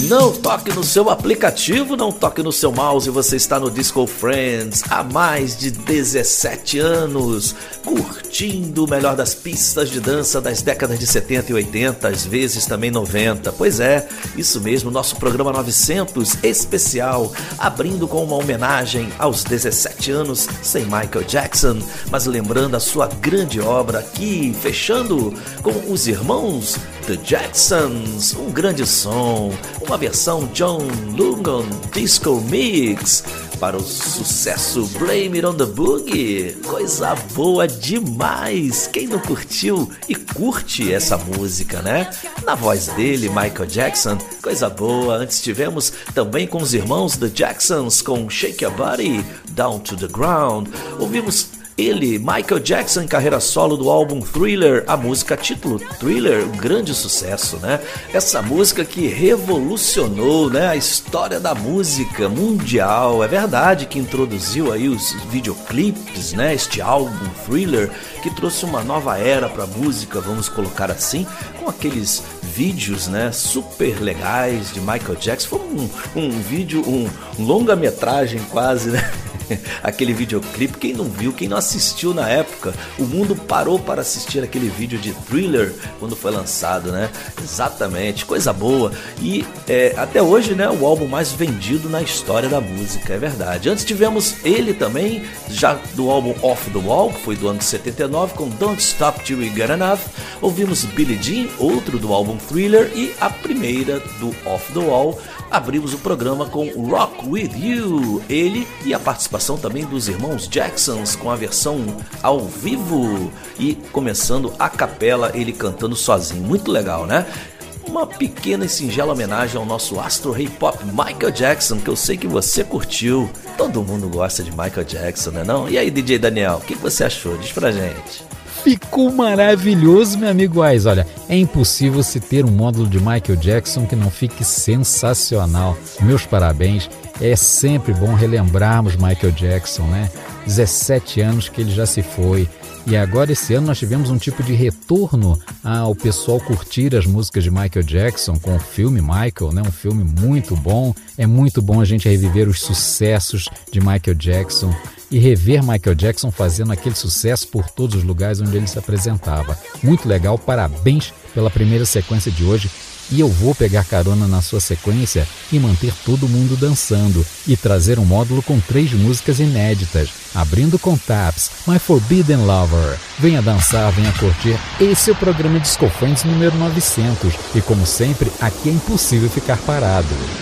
Não toque no seu aplicativo, não toque no seu mouse, você está no Disco Friends há mais de 17 anos, curtindo o melhor das pistas de dança das décadas de 70 e 80, às vezes também 90. Pois é, isso mesmo, nosso programa 900 especial, abrindo com uma homenagem aos 17 anos sem Michael Jackson, mas lembrando a sua grande obra aqui, fechando com os irmãos The Jacksons, um grande som, uma versão John Lugan Disco Mix para o sucesso Blame It on the Boogie. Coisa boa demais! Quem não curtiu e curte essa música, né? Na voz dele, Michael Jackson, coisa boa. Antes tivemos também com os irmãos The Jacksons com Shake Your Body, Down to the Ground. Ouvimos ele, Michael Jackson, em carreira solo do álbum Thriller, a música título Thriller, um grande sucesso, né? Essa música que revolucionou, né, a história da música mundial. É verdade que introduziu aí os videoclipes, né? Este álbum Thriller que trouxe uma nova era para a música, vamos colocar assim, com aqueles vídeos, né, super legais de Michael Jackson. Foi um vídeo, um longa-metragem quase, né? Aquele videoclipe, quem não viu, quem não assistiu na época, o mundo parou para assistir aquele vídeo de Thriller quando foi lançado, né? Exatamente, coisa boa. E até hoje, né, o álbum mais vendido na história da música, é verdade. Antes tivemos ele também, já do álbum Off the Wall, que foi do ano de 79, com Don't Stop Till We Get Enough. Ouvimos Billie Jean, outro do álbum Thriller, e a primeira do Off the Wall. Abrimos o programa com Rock With You, ele e a participação também dos irmãos Jacksons com a versão ao vivo e começando a capela, ele cantando sozinho, muito legal, né? Uma pequena e singela homenagem ao nosso astro rei pop Michael Jackson, que eu sei que você curtiu. Todo mundo gosta de Michael Jackson, né não? E aí, DJ Daniel, o que você achou? Diz pra gente. Ficou maravilhoso, meu amigo Ais. Olha, é impossível se ter um módulo de Michael Jackson que não fique sensacional. Meus parabéns. É sempre bom relembrarmos Michael Jackson, né? 17 anos que ele já se foi. E agora esse ano nós tivemos um tipo de retorno ao pessoal curtir as músicas de Michael Jackson com o filme Michael, né? Um filme muito bom. É muito bom a gente reviver os sucessos de Michael Jackson e rever Michael Jackson fazendo aquele sucesso por todos os lugares onde ele se apresentava. Muito legal, parabéns pela primeira sequência de hoje. E eu vou pegar carona na sua sequência e manter todo mundo dançando e trazer um módulo com 3 músicas inéditas, abrindo com Taps, My Forbidden Lover. Venha dançar, venha curtir. Esse é o programa Disco Friends número 900 e como sempre, aqui é impossível ficar parado.